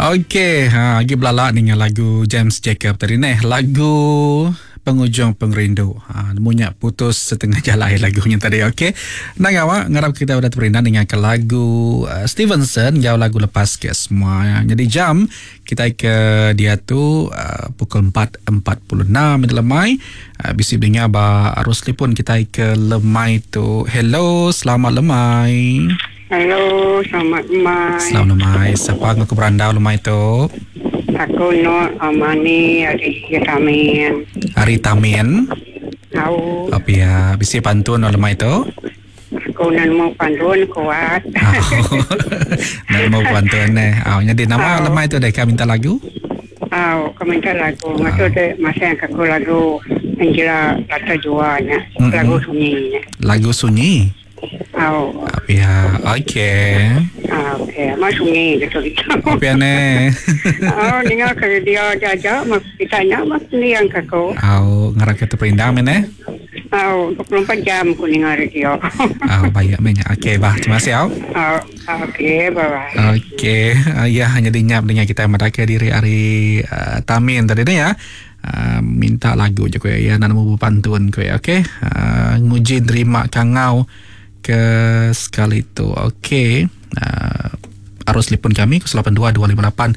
Okey, lagi belalak dengan lagu James Jacob tadi ni. Lagu Pengujung Pengrindu. Munyak putus setengah jalan lagunya tadi. Okey. Nang awak ngarap kita dah terperindah dengan ke lagu Stevenson jauh lagu lepas ke semua. Jadi jam kita ke dia tu pukul 4.46 di Lemai. Bisi dengar ba arus telefon kita ke Lemai tu. Hello, selamat Lemai. Halo, selamat Lemai. Selamat Lemai. Siapa aku berandau Lemai tu? Aku Nur Amani Ari Tamin. Ari Tamin. Tahu. Apa ya? Bisi pantun Lemai tu? Aku nan mau pantun kuat. Nak mau pantun ni. Jadi nama Lemai tu dah kau minta lagu? Kau minta lagu. Maksud dia masa yang aku lagu Angela Lata Juanya. Lagu sunyi. Lagu sunyi? Apa ya? Okey. Okey. Mas sunyi gitu. Apa ya ni? Dengar kerja dia jajak. Mas ditanya mas ni yang aku. Ngarap kita perindah ni? 24 jam aku dengar dia. Baik banyak. Okey, bah. Terima kasih. Okey, bye-bye. Okey. Ya, hanya dinyap dengan kita mendaka diri Ari Tamin tadi ni ya. Minta lagu je kau ya. Nak mau pantun kau ya. Okey. Nguji terima kangau ke sekali tu. Okey. Arus telefon kami 082 258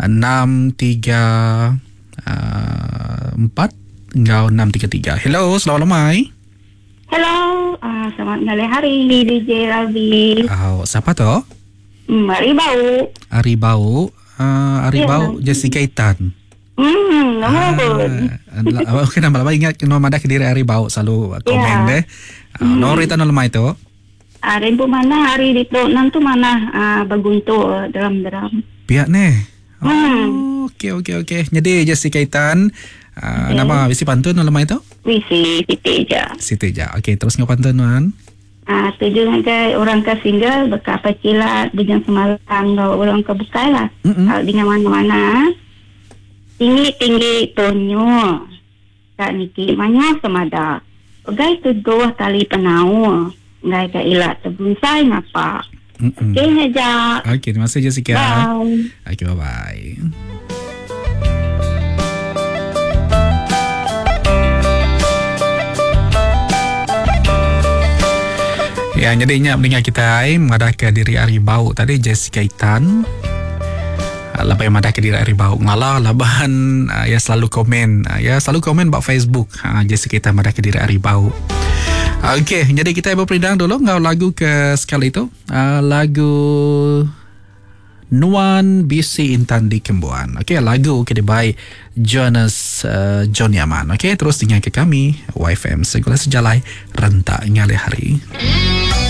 634 Engkau 633. Hello, selamat Lemai. Hello, selamat malam hari DJ Rabi. Siapa tu? Ari Bau. Ari Bau. Ari Bau Jessica Itan. Nama pun. Okey, nama lama ingat nama ada ke diri Ari Bau selalu komen deh. Norita no Lemai tu. Rempu mana hari di nan tu mana bagunto dalam. Pihak ni. Okey. Jadi Jessica Itan. Nama bisi pantun no Lemai tu? Bisi Siti Ja. Okey, terus ngau pantun tuan. Tujuh dengan orang ke single berkapa cilat dengan semalam orang ke bukai lah. Dengan mana-mana. Tinggi tonyo. Kak Niki manya semada. Ogai tu dua tali penau. Ngai ka ilat terbonsai ngapa. Okey aja. Okey, terima kasih Jessica. Bye. Okey, bye-bye. Ya, jadi ingat dengan kita mengadahkan diri Ari Bau tadi Jessica Itan. Lepas yang mengadahkan diri Ari Bau ngalah laban ya selalu komen buat Facebook. Jessica Itan mengadahkan diri Ari Bau. Okey, jadi kita berperindang dulu ngau lagu ke sekali itu. Lagu Nuan BC Intan di Kembuan. Okey, lagu ke by Jonas John Yaman. Okey, terus dengan ke kami YFM Segala Sejalai rentak ngalih hari.